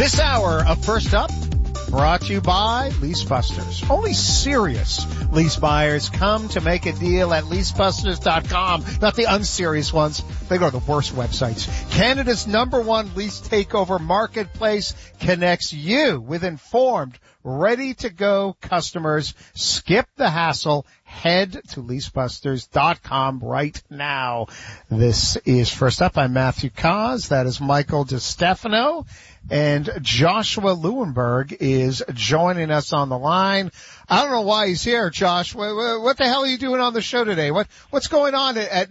This hour of First Up brought to you by LeaseBusters. Only serious lease buyers come to make a deal at LeaseBusters.com, not the unserious ones. They go to the worst websites. Canada's #1 lease takeover marketplace connects you with informed, ready-to-go customers. Skip the hassle. Head to LeaseBusters.com right now. This is First Up. I'm Matthew Kaz. That is Michael DeStefano. And Joshua Lewenberg is joining us on the line. I don't know why he's here, Josh. What the hell are you doing on the show today? What's going on at